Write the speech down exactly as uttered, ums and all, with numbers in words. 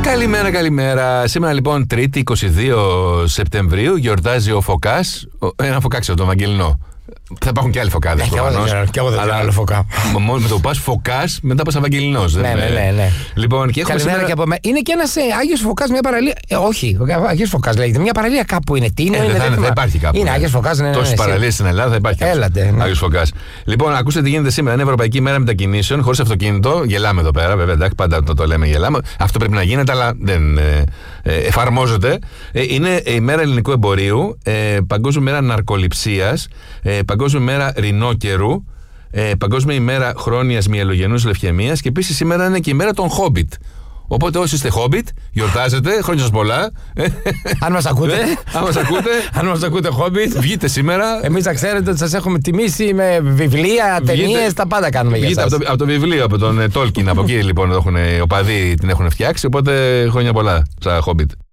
Καλημέρα, καλημέρα. Σήμερα λοιπόν Τρίτη είκοσι δύο Σεπτεμβρίου γιορτάζει ο Φωκάς. Ένα φωκά ξέρω, τον Βαγγελινό. Θα υπάρχουν και άλλοι φωκάδες. Και εγώ δεν ξέρω άλλο φωκά. Μόνο με το που πας Φωκάς, μετά πας Βαγγελινός. Ναι, ναι, ναι, ναι. Λοιπόν, και έχουμε σήμερα... και από μέ... Είναι και ένας ε, Άγιος Φωκάς, μια παραλία. Ε, όχι, Άγιος Φωκάς λέγεται. Μια παραλία κάπου είναι. Τι είναι, ε, είναι δεν, θα, δεν υπάρχει κάπου. Είναι Άγιος Φωκάς, ναι. Τόσες παραλίες στην Ελλάδα θα υπάρχει. Έλατε. Ναι. Άγιος Φωκάς. Λοιπόν, ακούστε τι γίνεται σήμερα. Είναι Ευρωπαϊκή Μέρα Μετακινήσεων, χωρίς αυτοκίνητο. Γελάμε εδώ πέρα, βέβαια. Εντάξει, πάντα το, το λέμε γελάμε. Αυτό πρέπει να γίνεται, αλλά δεν ε, ε, εφαρμόζεται. Ε, είναι η Μέρα Ελληνικού Εμπορίου, ε, Παγκόσμια Μέρα Ναρκοληψίας, ε, Παγκόσμια Μέρα Ρινόκερου, ε, Παγκόσμια ημέρα χρόνιας μυελογενούς λευκαιμίας και επίσης σήμερα είναι και η μέρα των Χόμπιτ. Οπότε όσοι είστε Χόμπιτ, γιορτάζετε, χρόνια σας πολλά. Αν μας ακούτε, αν μας ακούτε, αν μας ακούτε Χόμπιτ, βγείτε σήμερα. Εμείς θα ξέρετε ότι σας έχουμε τιμήσει με βιβλία, ταινίες, τα πάντα κάνουμε για βγείτε σας. Από το, από το βιβλίο, από τον Τόλκιν, από εκεί λοιπόν έχουν, οι οπαδοί την έχουν φτιάξει, οπότε χρόνια πολλά σαν Χόμπιτ.